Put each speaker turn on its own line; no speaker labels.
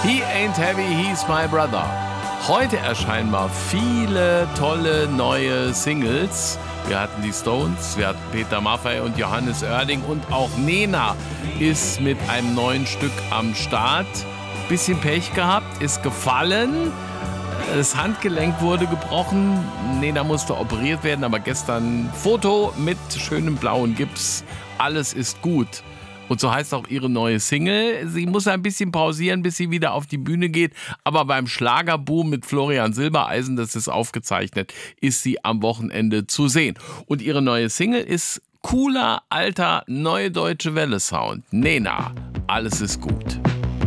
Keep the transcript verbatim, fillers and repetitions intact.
He ain't heavy, he's my brother. Heute erscheinen mal viele tolle neue Singles. Wir hatten die Stones, wir hatten Peter Maffay und Johannes Oerding und auch Nena ist mit einem neuen Stück am Start. Bisschen Pech gehabt, ist gefallen. Das Handgelenk wurde gebrochen. Nena musste operiert werden, aber gestern Foto mit schönem blauen Gips. Alles ist gut. Und so heißt auch ihre neue Single. Sie muss ein bisschen pausieren, bis sie wieder auf die Bühne geht. Aber beim Schlagerboom mit Florian Silbereisen, das ist aufgezeichnet, ist sie am Wochenende zu sehen. Und ihre neue Single ist cooler, alter, neue deutsche Welle-Sound. Nena, alles ist gut.